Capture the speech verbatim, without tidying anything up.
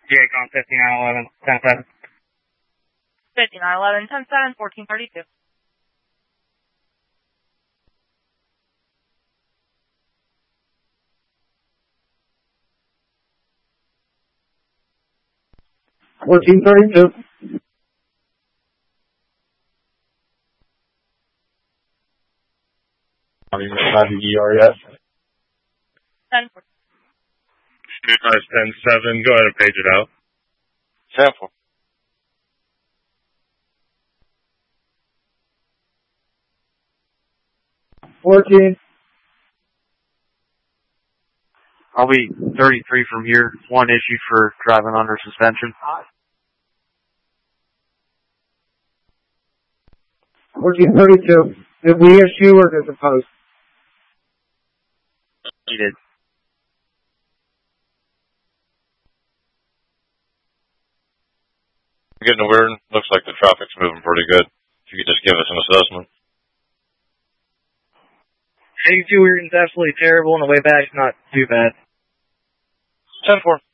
J-Com fifty-nine eleven, ten seven. fifty-nine eleven, ten seven, fourteen thirty-two. fourteen thirty-two. Are you not the E R yet? ten four. Nice, ten seven. Go ahead and page it out. ten four. fourteen. I'll be thirty-three from here. One issue for driving under suspension. fourteen thirty-two. Did we issue or did the post? He did. Getting a weird. Looks like the traffic's moving pretty good. If you could just give us an assessment. eighty-two Weirton's absolutely terrible, and the way back's not too bad. ten four.